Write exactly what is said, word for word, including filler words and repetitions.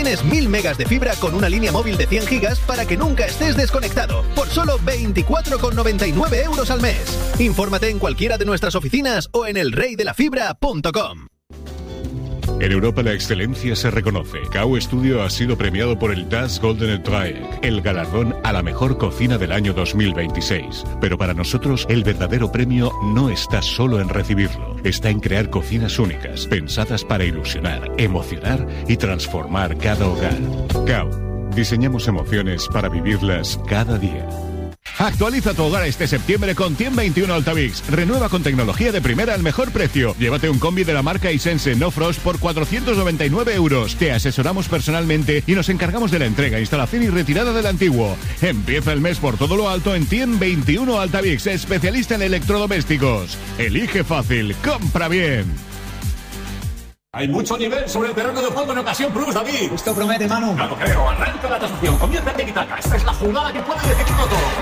Tienes mil megas de fibra con una línea móvil de cien gigas para que nunca estés desconectado, por solo veinticuatro con noventa y nueve euros al mes. Infórmate en cualquiera de nuestras oficinas o en el rey de la fibra punto com. En Europa la excelencia se reconoce. Cau Studio ha sido premiado por el Das Goldene Dreieck, el galardón a la mejor cocina del año dos mil veintiséis. Pero para nosotros el verdadero premio no está solo en recibirlo, está en crear cocinas únicas, pensadas para ilusionar, emocionar y transformar cada hogar. Cau, diseñamos emociones para vivirlas cada día. Actualiza tu hogar este septiembre con Tiem veintiuno Altavix. Renueva con tecnología de primera al mejor precio. Llévate un combi de la marca Hisense No Frost por cuatrocientos noventa y nueve euros. Te asesoramos personalmente y nos encargamos de la entrega, instalación y retirada del antiguo. Empieza el mes por todo lo alto en Tiem veintiuno Altavix, especialista en electrodomésticos. Elige fácil, compra bien. Hay mucho nivel sobre el terreno de juego en Ocasión Plus, David. Esto promete, Manu. No lo creo. Arranca la tasación. Comienza el tiki-taka. Esta es la jugada que puede decidirlo todo.